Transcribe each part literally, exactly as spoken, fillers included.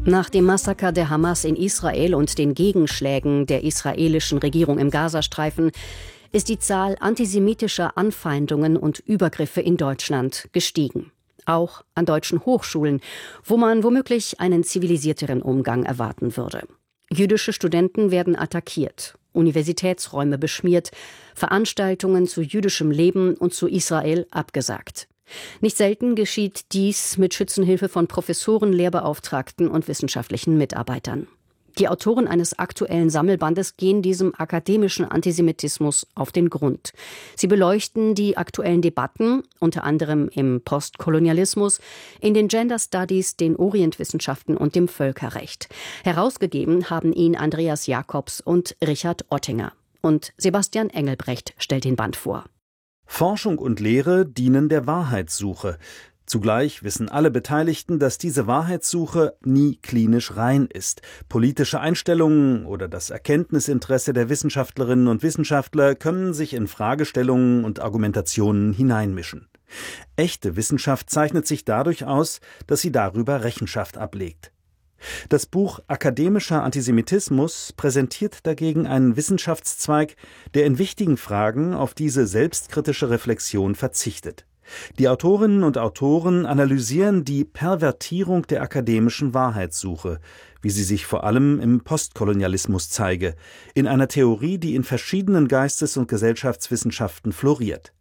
Nach dem Massaker der Hamas in Israel und den Gegenschlägen der israelischen Regierung im Gazastreifen ist die Zahl antisemitischer Anfeindungen und Übergriffe in Deutschland gestiegen. Auch an deutschen Hochschulen, wo man womöglich einen zivilisierteren Umgang erwarten würde. Jüdische Studenten werden attackiert, Universitätsräume beschmiert, Veranstaltungen zu jüdischem Leben und zu Israel abgesagt. Nicht selten geschieht dies mit Schützenhilfe von Professoren, Lehrbeauftragten und wissenschaftlichen Mitarbeitern. Die Autoren eines aktuellen Sammelbandes gehen diesem akademischen Antisemitismus auf den Grund. Sie beleuchten die aktuellen Debatten, unter anderem im Postkolonialismus, in den Gender Studies, den Orientwissenschaften und dem Völkerrecht. Herausgegeben haben ihn Andreas Jacobs und Richard Ottinger. Und Sebastian Engelbrecht stellt den Band vor. Forschung und Lehre dienen der Wahrheitssuche. Zugleich wissen alle Beteiligten, dass diese Wahrheitssuche nie klinisch rein ist. Politische Einstellungen oder das Erkenntnisinteresse der Wissenschaftlerinnen und Wissenschaftler können sich in Fragestellungen und Argumentationen hineinmischen. Echte Wissenschaft zeichnet sich dadurch aus, dass sie darüber Rechenschaft ablegt. Das Buch Akademischer Antisemitismus präsentiert dagegen einen Wissenschaftszweig, der in wichtigen Fragen auf diese selbstkritische Reflexion verzichtet. Die Autorinnen und Autoren analysieren die Pervertierung der akademischen Wahrheitssuche, wie sie sich vor allem im Postkolonialismus zeige, in einer Theorie, die in verschiedenen Geistes- und Gesellschaftswissenschaften floriert.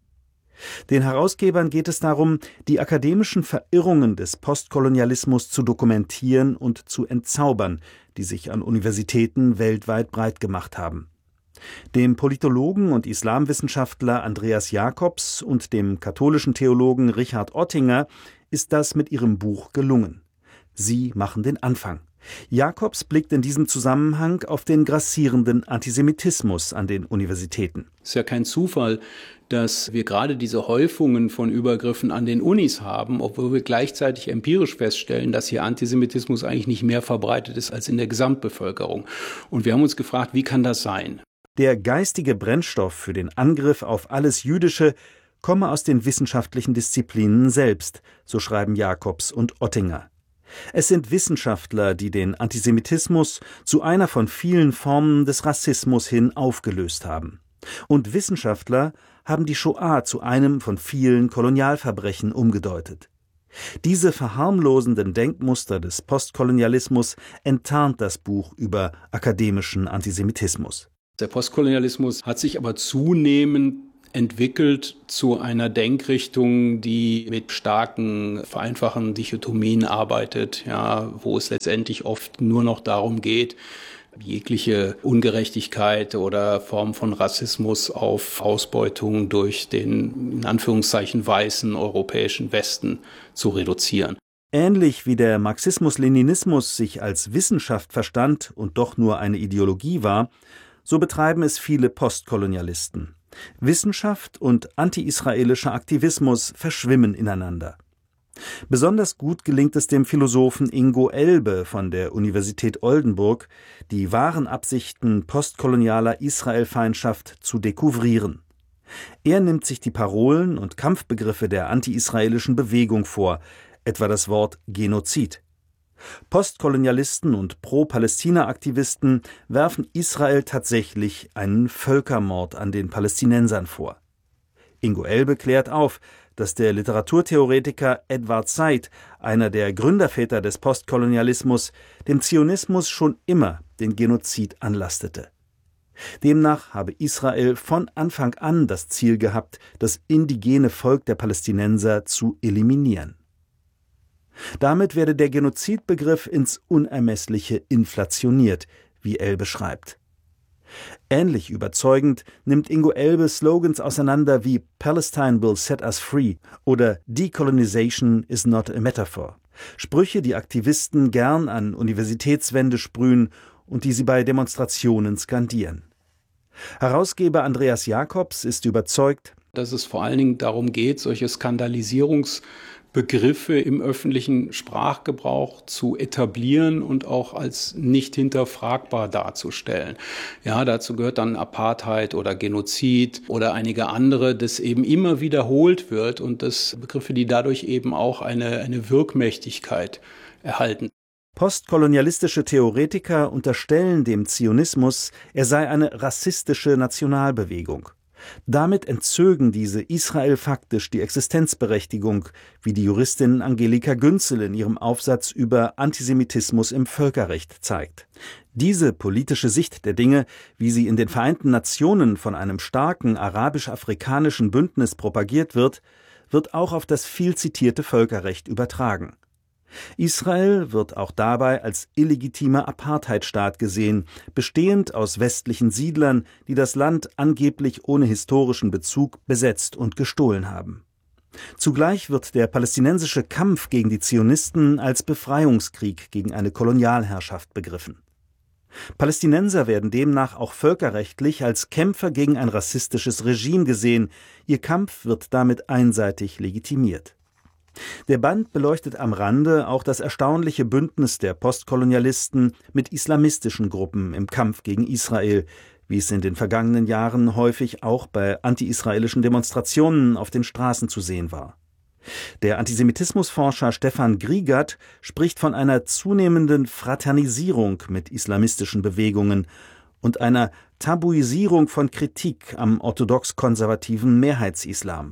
Den Herausgebern geht es darum, die akademischen Verirrungen des Postkolonialismus zu dokumentieren und zu entzaubern, die sich an Universitäten weltweit breit gemacht haben. Dem Politologen und Islamwissenschaftler Andreas Jacobs und dem katholischen Theologen Richard Ottinger ist das mit ihrem Buch gelungen. Sie machen den Anfang. Jacobs blickt in diesem Zusammenhang auf den grassierenden Antisemitismus an den Universitäten. Es ist ja kein Zufall, dass wir gerade diese Häufungen von Übergriffen an den Unis haben, obwohl wir gleichzeitig empirisch feststellen, dass hier Antisemitismus eigentlich nicht mehr verbreitet ist als in der Gesamtbevölkerung. Und wir haben uns gefragt, wie kann das sein? Der geistige Brennstoff für den Angriff auf alles Jüdische komme aus den wissenschaftlichen Disziplinen selbst, so schreiben Jacobs und Ottinger. Es sind Wissenschaftler, die den Antisemitismus zu einer von vielen Formen des Rassismus hin aufgelöst haben. Und Wissenschaftler haben die Shoah zu einem von vielen Kolonialverbrechen umgedeutet. Diese verharmlosenden Denkmuster des Postkolonialismus enttarnt das Buch über akademischen Antisemitismus. Der Postkolonialismus hat sich aber zunehmend entwickelt zu einer Denkrichtung, die mit starken, vereinfachten Dichotomien arbeitet, ja, wo es letztendlich oft nur noch darum geht, jegliche Ungerechtigkeit oder Form von Rassismus auf Ausbeutung durch den, in Anführungszeichen, weißen europäischen Westen zu reduzieren. Ähnlich wie der Marxismus-Leninismus sich als Wissenschaft verstand und doch nur eine Ideologie war, so betreiben es viele Postkolonialisten. Wissenschaft und anti-israelischer Aktivismus verschwimmen ineinander. Besonders gut gelingt es dem Philosophen Ingo Elbe von der Universität Oldenburg, die wahren Absichten postkolonialer Israelfeindschaft zu dekouvrieren. Er nimmt sich die Parolen und Kampfbegriffe der anti-israelischen Bewegung vor, etwa das Wort Genozid. Postkolonialisten und Pro-Palästina-Aktivisten werfen Israel tatsächlich einen Völkermord an den Palästinensern vor. Ingo Elbe klärt auf, dass der Literaturtheoretiker Edward Said, einer der Gründerväter des Postkolonialismus, dem Zionismus schon immer den Genozid anlastete. Demnach habe Israel von Anfang an das Ziel gehabt, das indigene Volk der Palästinenser zu eliminieren. Damit werde der Genozidbegriff ins Unermessliche inflationiert, wie Elbe schreibt. Ähnlich überzeugend nimmt Ingo Elbe Slogans auseinander wie Palestine will set us free oder Decolonization is not a metaphor. Sprüche, die Aktivisten gern an Universitätswände sprühen und die sie bei Demonstrationen skandieren. Herausgeber Andreas Jacobs ist überzeugt, dass es vor allen Dingen darum geht, solche Skandalisierungsbegriffe im öffentlichen Sprachgebrauch zu etablieren und auch als nicht hinterfragbar darzustellen. Ja, dazu gehört dann Apartheid oder Genozid oder einige andere, das eben immer wiederholt wird und das Begriffe, die dadurch eben auch eine, eine Wirkmächtigkeit erhalten. Postkolonialistische Theoretiker unterstellen dem Zionismus, er sei eine rassistische Nationalbewegung. Damit entzögen diese Israel faktisch die Existenzberechtigung, wie die Juristin Angelika Günzel in ihrem Aufsatz über Antisemitismus im Völkerrecht zeigt. Diese politische Sicht der Dinge, wie sie in den Vereinten Nationen von einem starken arabisch-afrikanischen Bündnis propagiert wird, wird auch auf das viel zitierte Völkerrecht übertragen. Israel wird auch dabei als illegitimer Apartheidstaat gesehen, bestehend aus westlichen Siedlern, die das Land angeblich ohne historischen Bezug besetzt und gestohlen haben. Zugleich wird der palästinensische Kampf gegen die Zionisten als Befreiungskrieg gegen eine Kolonialherrschaft begriffen. Palästinenser werden demnach auch völkerrechtlich als Kämpfer gegen ein rassistisches Regime gesehen, ihr Kampf wird damit einseitig legitimiert. Der Band beleuchtet am Rande auch das erstaunliche Bündnis der Postkolonialisten mit islamistischen Gruppen im Kampf gegen Israel, wie es in den vergangenen Jahren häufig auch bei anti-israelischen Demonstrationen auf den Straßen zu sehen war. Der Antisemitismusforscher Stefan Griegert spricht von einer zunehmenden Fraternisierung mit islamistischen Bewegungen und einer Tabuisierung von Kritik am orthodox-konservativen Mehrheitsislam.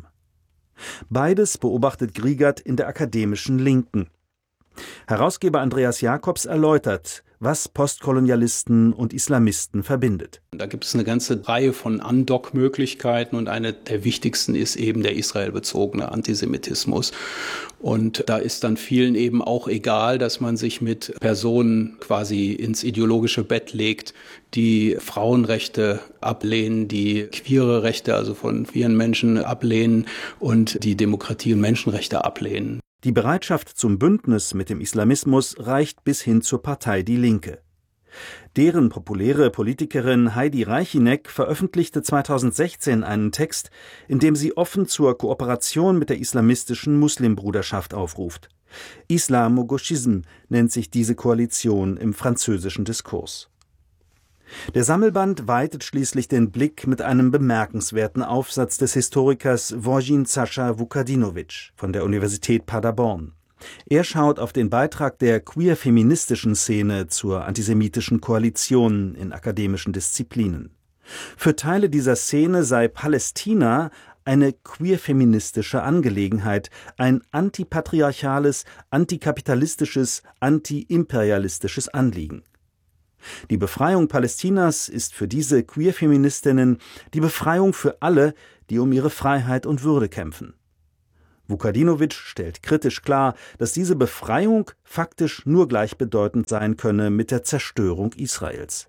Beides beobachtet Griegert in der akademischen Linken. Herausgeber Andreas Jacobs erläutert, was Postkolonialisten und Islamisten verbindet. Da gibt es eine ganze Reihe von Andockmöglichkeiten und eine der wichtigsten ist eben der israelbezogene Antisemitismus. Und da ist dann vielen eben auch egal, dass man sich mit Personen quasi ins ideologische Bett legt, die Frauenrechte ablehnen, die queere Rechte, also von queeren Menschen ablehnen und die Demokratie und Menschenrechte ablehnen. Die Bereitschaft zum Bündnis mit dem Islamismus reicht bis hin zur Partei Die Linke. Deren populäre Politikerin Heidi Reichineck veröffentlichte zweitausendsechzehn einen Text, in dem sie offen zur Kooperation mit der islamistischen Muslimbruderschaft aufruft. Islamo-Gauchisme nennt sich diese Koalition im französischen Diskurs. Der Sammelband weitet schließlich den Blick mit einem bemerkenswerten Aufsatz des Historikers Wojin Sascha Vukadinovic von der Universität Paderborn. Er schaut auf den Beitrag der queer-feministischen Szene zur antisemitischen Koalition in akademischen Disziplinen. Für Teile dieser Szene sei Palästina eine queer-feministische Angelegenheit, ein antipatriarchales, antikapitalistisches, antiimperialistisches Anliegen. Die Befreiung Palästinas ist für diese Queer-Feministinnen die Befreiung für alle, die um ihre Freiheit und Würde kämpfen. Vukadinovic stellt kritisch klar, dass diese Befreiung faktisch nur gleichbedeutend sein könne mit der Zerstörung Israels.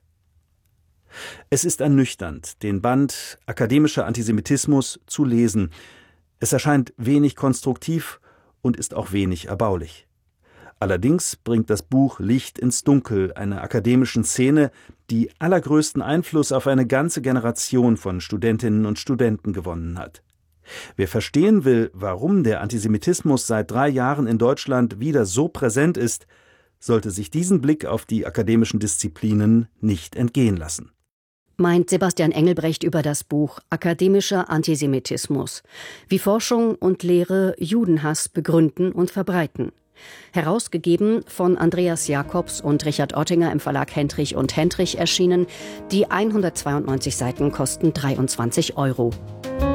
Es ist ernüchternd, den Band Akademischer Antisemitismus zu lesen. Es erscheint wenig konstruktiv und ist auch wenig erbaulich. Allerdings bringt das Buch Licht ins Dunkel einer akademischen Szene, die allergrößten Einfluss auf eine ganze Generation von Studentinnen und Studenten gewonnen hat. Wer verstehen will, warum der Antisemitismus seit drei Jahren in Deutschland wieder so präsent ist, sollte sich diesen Blick auf die akademischen Disziplinen nicht entgehen lassen. Meint Sebastian Engelbrecht über das Buch Akademischer Antisemitismus. Wie Forschung und Lehre Judenhass begründen und verbreiten. Herausgegeben von Andreas Jacobs und Richard Ottinger im Verlag Hendrich und Hendrich erschienen. Die hundertzweiundneunzig Seiten kosten dreiundzwanzig Euro.